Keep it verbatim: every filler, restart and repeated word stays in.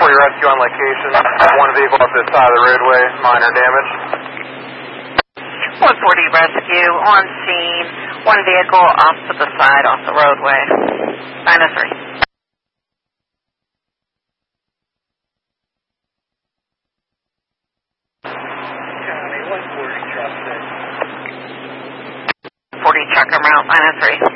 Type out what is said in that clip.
forty rescue on location. One vehicle off the side of the roadway, minor damage. one forty rescue on scene. One vehicle off to the side off the roadway. nine oh three. County, one forty truck. forty truck en route, nine oh three.